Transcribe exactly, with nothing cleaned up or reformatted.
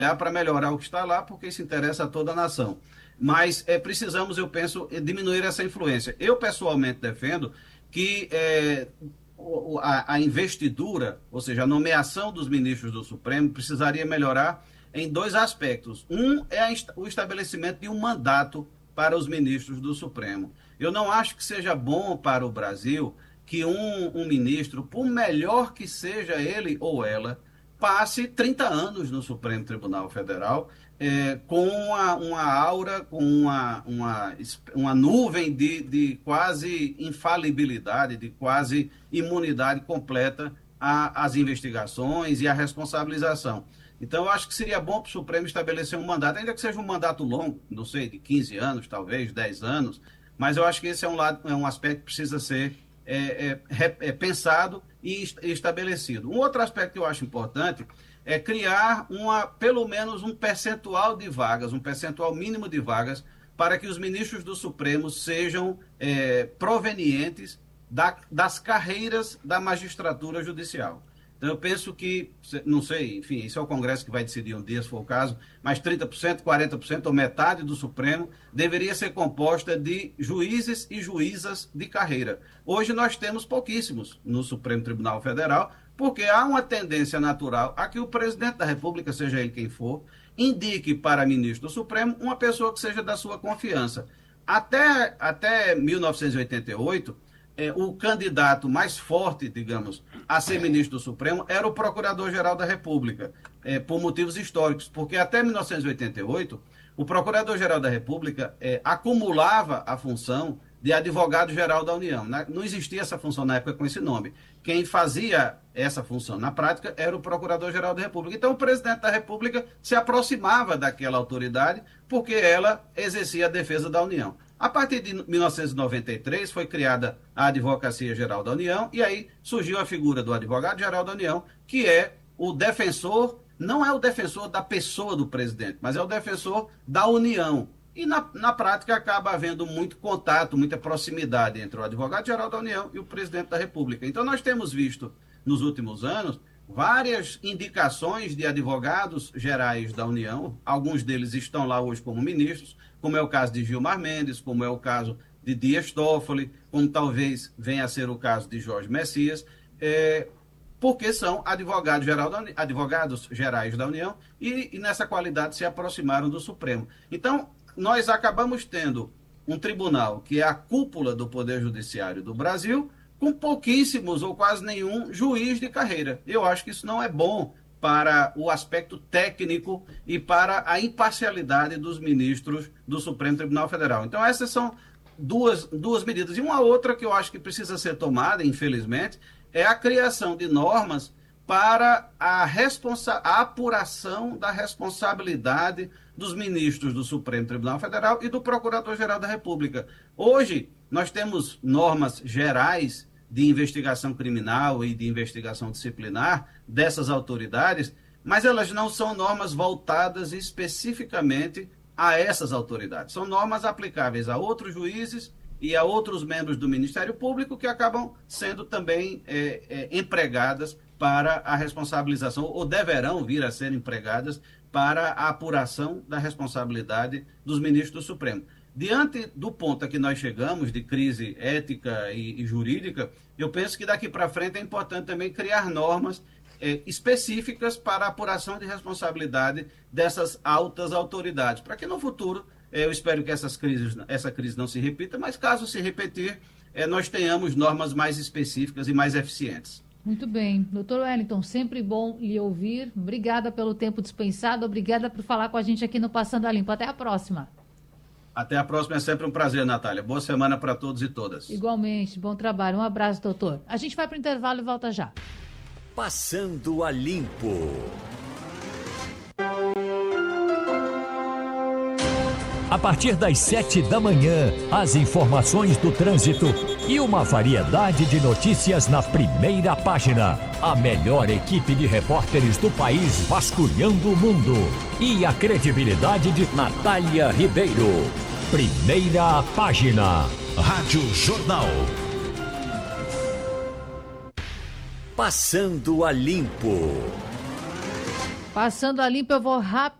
para melhorar o que está lá, porque isso interessa a toda a nação. Mas é, precisamos, eu penso, diminuir essa influência. Eu, pessoalmente, defendo que é, a, a investidura, ou seja, a nomeação dos ministros do Supremo, precisaria melhorar em dois aspectos. Um é a, o estabelecimento de um mandato para os ministros do Supremo. Eu não acho que seja bom para o Brasil que um, um ministro, por melhor que seja ele ou ela, passe trinta anos no Supremo Tribunal Federal, é, com uma, uma aura, com uma, uma, uma nuvem de, de quase infalibilidade, de quase imunidade completa às investigações e à responsabilização. Então, eu acho que seria bom para o Supremo estabelecer um mandato, ainda que seja um mandato longo, não sei, de quinze anos, talvez, dez anos, mas eu acho que esse é um, lado, é um aspecto que precisa ser é, é, é, pensado e estabelecido. Um outro aspecto que eu acho importante é criar uma, pelo menos um percentual de vagas, um percentual mínimo de vagas, para que os ministros do Supremo sejam é, provenientes da, das carreiras da magistratura judicial. Então, eu penso que, não sei, enfim, isso é o Congresso que vai decidir um dia, se for o caso, mas trinta por cento, quarenta por cento ou metade do Supremo deveria ser composta de juízes e juízas de carreira. Hoje nós temos pouquíssimos no Supremo Tribunal Federal, porque há uma tendência natural a que o presidente da República, seja ele quem for, indique para ministro do Supremo uma pessoa que seja da sua confiança. Até, até mil novecentos e oitenta e oito, É, o candidato mais forte, digamos, a ser ministro do Supremo era o Procurador-Geral da República, é, por motivos históricos, porque até mil novecentos e oitenta e oito, o Procurador-Geral da República é, acumulava a função de Advogado-Geral da União. Não existia essa função na época com esse nome. Quem fazia essa função na prática era o Procurador-Geral da República. Então, o presidente da República se aproximava daquela autoridade porque ela exercia a defesa da União. A partir de mil novecentos e noventa e três foi criada a Advocacia Geral da União e aí surgiu a figura do Advogado-Geral da União, que é o defensor, não é o defensor da pessoa do presidente, mas é o defensor da União. E na, na prática acaba havendo muito contato, muita proximidade entre o Advogado-Geral da União e o presidente da República. Então nós temos visto nos últimos anos várias indicações de advogados gerais da União, alguns deles estão lá hoje como ministros, como é o caso de Gilmar Mendes, como é o caso de Dias Toffoli, como talvez venha a ser o caso de Jorge Messias, é, porque são advogados, geral da, advogados gerais da União e, e nessa qualidade se aproximaram do Supremo. Então, nós acabamos tendo um tribunal que é a cúpula do Poder Judiciário do Brasil, com pouquíssimos ou quase nenhum juiz de carreira. Eu acho que isso não é bom para o aspecto técnico e para a imparcialidade dos ministros do Supremo Tribunal Federal. Então, essas são duas, duas medidas. E uma outra que eu acho que precisa ser tomada, infelizmente, é a criação de normas para a, responsa- a apuração da responsabilidade dos ministros do Supremo Tribunal Federal e do Procurador-Geral da República. Hoje, nós temos normas gerais de investigação criminal e de investigação disciplinar dessas autoridades, mas elas não são normas voltadas especificamente a essas autoridades. São normas aplicáveis a outros juízes e a outros membros do Ministério Público que acabam sendo também é, é, empregadas para a responsabilização, ou deverão vir a ser empregadas para a apuração da responsabilidade dos ministros do Supremo. Diante do ponto a que nós chegamos, de crise ética e, e jurídica, eu penso que daqui para frente é importante também criar normas eh, específicas para a apuração de responsabilidade dessas altas autoridades, para que no futuro, eh, eu espero que essas crises, essa crise não se repita, mas caso se repetir, eh, nós tenhamos normas mais específicas e mais eficientes. Muito bem. Doutor Wellington, sempre bom lhe ouvir. Obrigada pelo tempo dispensado, obrigada por falar com a gente aqui no Passando a Limpo. Até a próxima. Até a próxima, é sempre um prazer, Natália. Boa semana para todos e todas. Igualmente, bom trabalho. Um abraço, doutor. A gente vai para o intervalo e volta já. Passando a Limpo. A partir das sete da manhã, as informações do trânsito e uma variedade de notícias na primeira página. A melhor equipe de repórteres do país vasculhando o mundo. E a credibilidade de Natália Ribeiro. Primeira página. Rádio Jornal. Passando a Limpo. Passando a limpo, eu vou rápido.